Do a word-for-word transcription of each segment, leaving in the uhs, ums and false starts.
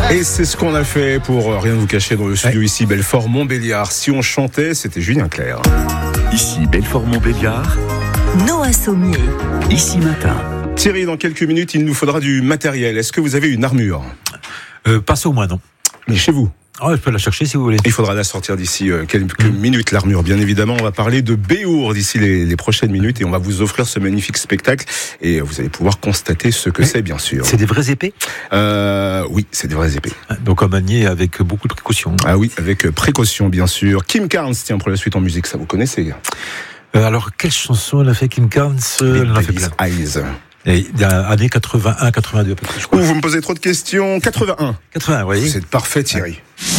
Et c'est ce qu'on a fait pour euh, rien vous cacher dans le studio ouais. ici, Belfort-Montbéliard. Si on chantait, c'était Julien Clerc. Ici, Belfort-Montbéliard. Noah Sommier. Ici matin. Thierry, dans quelques minutes, il nous faudra du matériel. Est-ce que vous avez une armure ? euh, Pas ça au moins, non. Mais chez vous ? Oh, je peux la chercher si vous voulez. Il faudra la sortir d'ici euh, quelques mmh. minutes, l'armure. Bien évidemment, on va parler de Béour d'ici les, les prochaines minutes et on va vous offrir ce magnifique spectacle et vous allez pouvoir constater ce que oui. c'est, bien sûr. C'est des vraies épées ? euh, Oui, c'est des vraies épées. Donc à manier avec beaucoup de précautions. Ah oui, avec précaution, bien sûr. Kim Carnes, tiens, pour la suite en musique, ça vous connaissez ? euh, Alors, quelle chanson elle a fait, Kim Carnes ? Elle en a fait plein. Eyes. Et il y a années quatre-vingt-un quatre-vingt-deux à peu près, je crois. Ouh, vous me posez trop de questions. quatre-vingt-un. quatre-vingt-un, oui. C'est parfait, Thierry.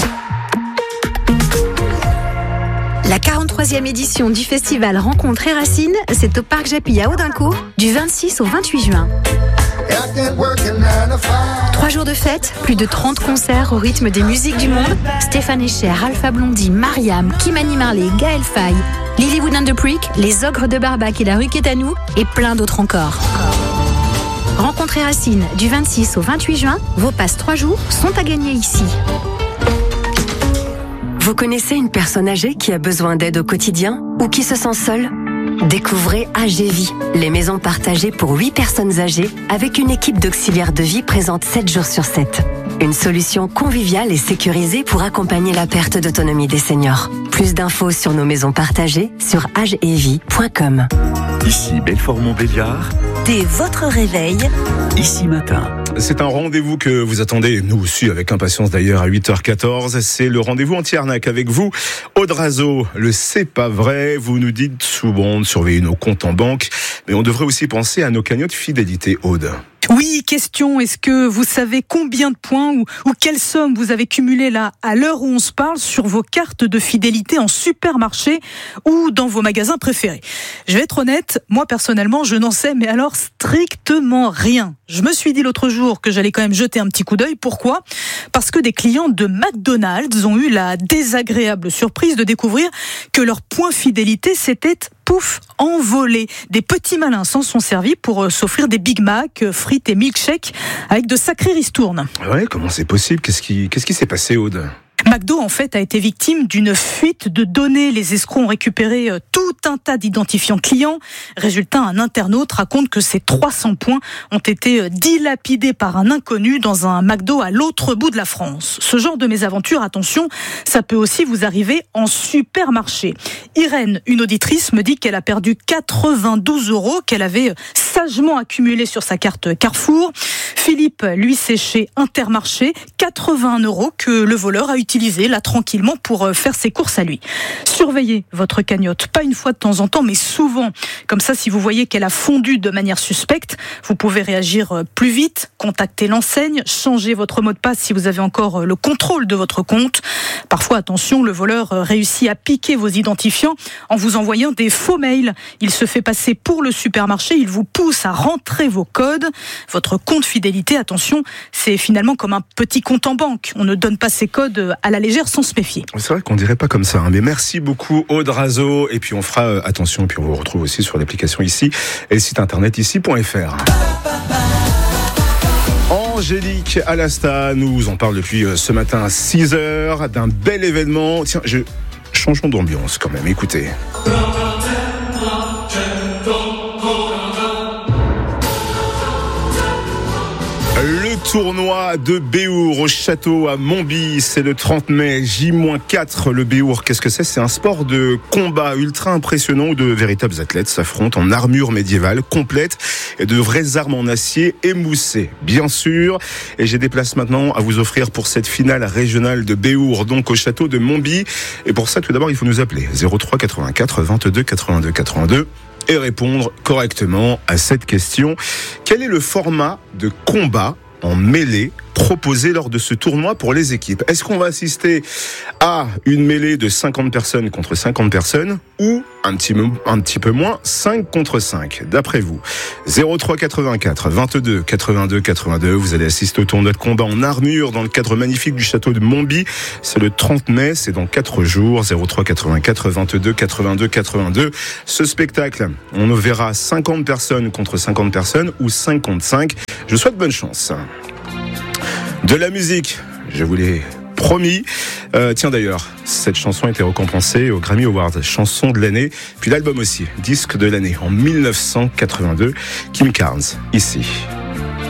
La quarante-troisième édition du festival Rencontres et Racines, c'est au Parc Japy à Audincourt, du vingt-six au vingt-huit juin. Trois jours de fête, plus de trente concerts au rythme des musiques du monde. Stéphane Echer, Alpha Blondy, Mariam, Kimani Marley, Gaël Faye, Lilywood and the Prick, Les Ogres de Barbac et la rue Quétanou, et plein d'autres encore. Rencontres et Racines, du vingt-six au vingt-huit juin, vos passes trois jours sont à gagner ici. Vous connaissez une personne âgée qui a besoin d'aide au quotidien ou qui se sent seule ? Découvrez A G Vie, les maisons partagées pour huit personnes âgées avec une équipe d'auxiliaires de vie présente sept jours sur sept. Une solution conviviale et sécurisée pour accompagner la perte d'autonomie des seniors. Plus d'infos sur nos maisons partagées sur age et vie point com. Ici Belfort-Montbéliard. Dès votre réveil, ici matin. C'est un rendez-vous que vous attendez, nous aussi, avec impatience d'ailleurs, à huit heures quatorze. C'est le rendez-vous anti-arnaque avec vous. Aude Razeau, le c'est pas vrai. Vous nous dites souvent de surveiller nos comptes en banque. Mais on devrait aussi penser à nos cagnottes fidélité, Aude. Oui, question, est-ce que vous savez combien de points ou, ou quelle somme vous avez cumulé là, à l'heure où on se parle, sur vos cartes de fidélité en supermarché ou dans vos magasins préférés ? Je vais être honnête, moi personnellement, je n'en sais, mais alors strictement rien. Je me suis dit l'autre jour que j'allais quand même jeter un petit coup d'œil. Pourquoi ? Parce que des clients de McDonald's ont eu la désagréable surprise de découvrir que leur point fidélité s'était pouf, envolé. Des petits malins s'en sont servis pour euh, s'offrir des Big Mac, euh, frites et milkshakes avec de sacrées ristournes. Ouais, comment c'est possible ? Qu'est-ce qui, qu'est-ce qui s'est passé, Aude ? McDo, en fait, a été victime d'une fuite de données. Les escrocs ont récupéré euh, tout un tas d'identifiants clients. Résultat, un internaute raconte que ces trois cents points ont été euh, dilapidés par un inconnu dans un McDo à l'autre bout de la France. Ce genre de mésaventure, attention, ça peut aussi vous arriver en supermarché. Irène, une auditrice, me dit qu'elle a perdu quatre-vingt-douze euros qu'elle avait sagement accumulés sur sa carte Carrefour. Philippe, lui, c'est chez Intermarché, quatre-vingts euros que le voleur a utilisé là tranquillement pour faire ses courses à lui. Surveillez votre cagnotte, pas une fois de temps en temps, mais souvent. Comme ça, si vous voyez qu'elle a fondu de manière suspecte, vous pouvez réagir plus vite, contacter l'enseigne, changer votre mot de passe si vous avez encore le contrôle de votre compte. Parfois, attention, le voleur réussit à piquer vos identifiants en vous envoyant des faux mails. Il se fait passer pour le supermarché, il vous pousse à rentrer vos codes. Votre compte fidélité, attention, c'est finalement comme un petit compte en banque. On ne donne pas ses codes à la légère sans se méfier. C'est vrai qu'on dirait pas comme ça, hein, mais merci beaucoup Aude Razeau. Et puis on fera euh, attention, et puis on vous retrouve aussi sur l'application ici et le site internet ici point f r. Angélique Alasta nous en parle depuis euh, ce matin à six heures d'un bel événement. Tiens, je... changeons d'ambiance quand même, écoutez. Le tournoi de Béour au château à Montby, c'est le trente mai, J quatre. Le Béour, qu'est-ce que c'est ? C'est un sport de combat ultra impressionnant où de véritables athlètes s'affrontent en armure médiévale complète et de vraies armes en acier émoussées, bien sûr. Et j'ai des places maintenant à vous offrir pour cette finale régionale de Béour, donc au château de Montby. Et pour ça, tout d'abord, il faut nous appeler zéro trois quatre-vingt-quatre vingt-deux quatre-vingt-deux quatre-vingt-deux et répondre correctement à cette question. Quel est le format de combat en mêlée proposé lors de ce tournoi pour les équipes ? Est-ce qu'on va assister à une mêlée de cinquante personnes contre cinquante personnes ou un petit, un petit peu moins, cinq contre cinq, d'après vous ? zéro trois quatre-vingt-quatre vingt-deux quatre-vingt-deux quatre-vingt-deux. Vous allez assister au tournoi de combat en armure dans le cadre magnifique du château de Montby. C'est le trente mai, c'est dans quatre jours. zéro trois quatre-vingt-quatre vingt-deux quatre-vingt-deux quatre-vingt-deux. Ce spectacle, on verra cinquante personnes contre cinquante personnes ou cinq contre cinq. Je vous souhaite bonne chance. De la musique, je vous l'ai promis. Euh, tiens d'ailleurs, cette chanson a été récompensée au Grammy Awards, chanson de l'année, puis l'album aussi, disque de l'année en mille neuf cent quatre-vingt-deux. Kim Carnes, ici.